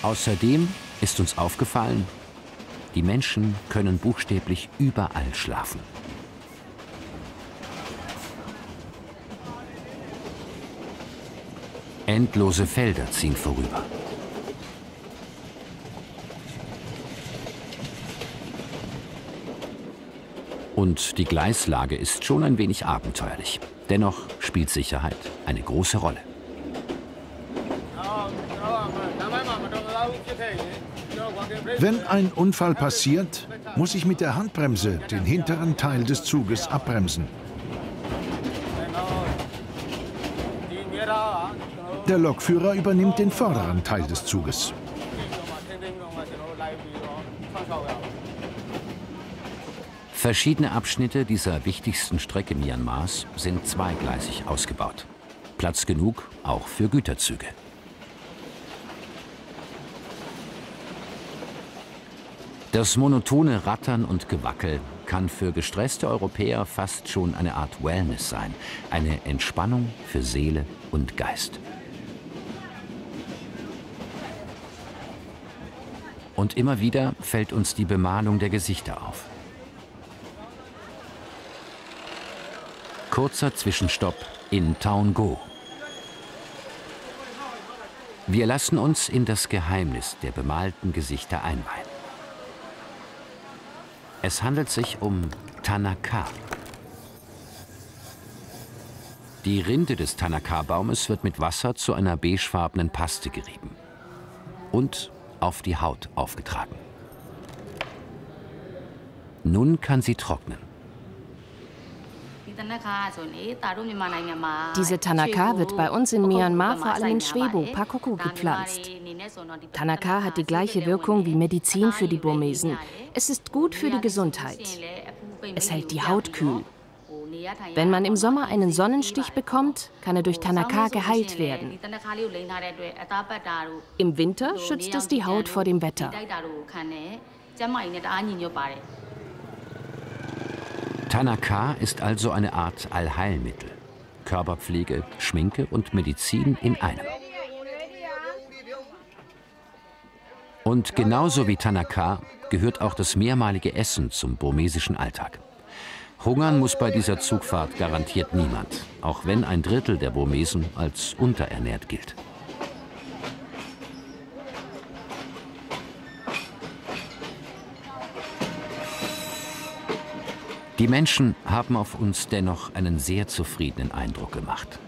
Außerdem ist uns aufgefallen, die Menschen können buchstäblich überall schlafen. Endlose Felder ziehen vorüber. Und die Gleislage ist schon ein wenig abenteuerlich. Dennoch spielt Sicherheit eine große Rolle. Wenn ein Unfall passiert, muss ich mit der Handbremse den hinteren Teil des Zuges abbremsen. Der Lokführer übernimmt den vorderen Teil des Zuges. Verschiedene Abschnitte dieser wichtigsten Strecke Myanmars sind zweigleisig ausgebaut. Platz genug auch für Güterzüge. Das monotone Rattern und Gewackel kann für gestresste Europäer fast schon eine Art Wellness sein, eine Entspannung für Seele und Geist. Und immer wieder fällt uns die Bemalung der Gesichter auf. Kurzer Zwischenstopp in Taung Go. Wir lassen uns in das Geheimnis der bemalten Gesichter einweihen. Es handelt sich um Thanakar. Die Rinde des Thanakar-Baumes wird mit Wasser zu einer beigefarbenen Paste gerieben und auf die Haut aufgetragen. Nun kann sie trocknen. Diese Thanakar wird bei uns in Myanmar vor allem in Schwebo, Pakokku, gepflanzt. Thanakar hat die gleiche Wirkung wie Medizin für die Burmesen. Es ist gut für die Gesundheit. Es hält die Haut kühl. Wenn man im Sommer einen Sonnenstich bekommt, kann er durch Thanakar geheilt werden. Im Winter schützt es die Haut vor dem Wetter. Thanakar ist also eine Art Allheilmittel. Körperpflege, Schminke und Medizin in einem. Und genauso wie Thanakar gehört auch das mehrmalige Essen zum burmesischen Alltag. Hungern muss bei dieser Zugfahrt garantiert niemand, auch wenn ein Drittel der Burmesen als unterernährt gilt. Die Menschen haben auf uns dennoch einen sehr zufriedenen Eindruck gemacht.